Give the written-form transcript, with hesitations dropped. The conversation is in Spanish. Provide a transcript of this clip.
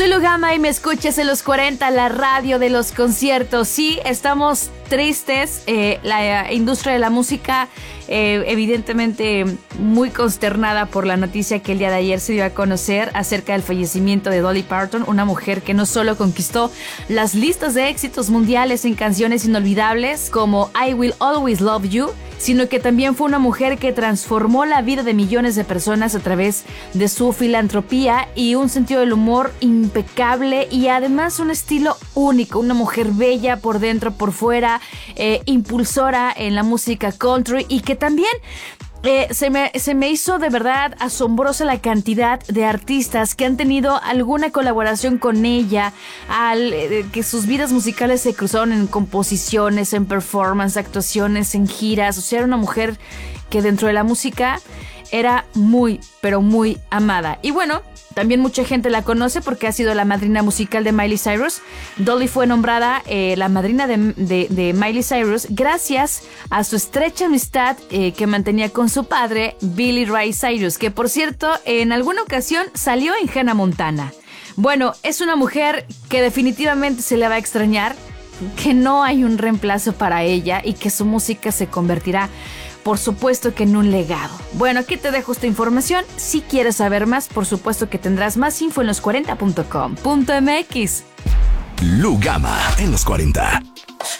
Soy Lugama y me escuchas en los 40, la radio de los conciertos. Sí, estamos tristes. La industria de la música, evidentemente muy consternada por la noticia que el día de ayer se dio a conocer acerca del fallecimiento de Dolly Parton, una mujer que no solo conquistó las listas de éxitos mundiales en canciones inolvidables como I Will Always Love You, sino que también fue una mujer que transformó la vida de millones de personas a través de su filantropía y un sentido del humor impecable y además un estilo único, una mujer bella por dentro, por fuera, impulsora en la música country y que también se me hizo de verdad asombrosa la cantidad de artistas que han tenido alguna colaboración con ella, que sus vidas musicales se cruzaron en composiciones, en performance, actuaciones, en giras. O sea, era una mujer que dentro de la música era muy, pero muy amada. Y bueno, también mucha gente la conoce porque ha sido la madrina musical de Miley Cyrus. Dolly fue nombrada la madrina de Miley Cyrus gracias a su estrecha amistad que mantenía con su padre, Billy Ray Cyrus, que por cierto, en alguna ocasión salió en Hannah Montana. Bueno, es una mujer que definitivamente se le va a extrañar, que no hay un reemplazo para ella y que su música se convertirá, por supuesto, que en un legado. Bueno, aquí te dejo esta información. Si quieres saber más, por supuesto que tendrás más info en los40.com.mx. Lugama en los 40.